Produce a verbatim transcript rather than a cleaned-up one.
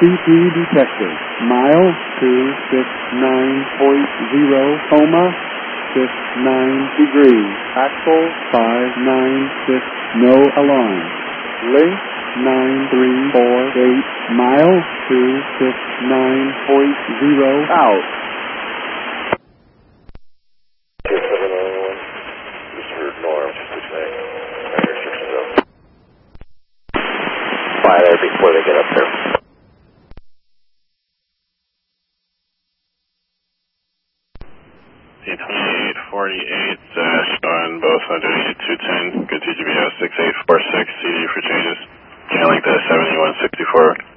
C P detected. Mile two six nine point zero, coma, six nine degrees. Axle five nine six, no alarm. Link nine three four eight, mile two six nine point zero, out. two seven nine one, this is Norm, two six nine, restrictions up. Fire there before they get up there. twenty-eight forty-eight dash on both under two ten, good T G B S six eight four six, C D for changes. Channel length seventy-one sixty-four.